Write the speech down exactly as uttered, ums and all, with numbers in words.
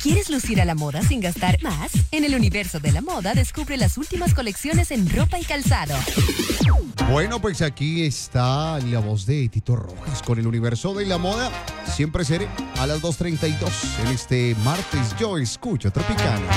¿Quieres lucir a la moda sin gastar más? En el universo de la moda descubre las últimas colecciones en ropa y calzado. Bueno, pues aquí está la voz de Tito Rojas con el universo de la moda. Siempre seré a las dos treinta y dos en este martes. Yo escucho Tropicana.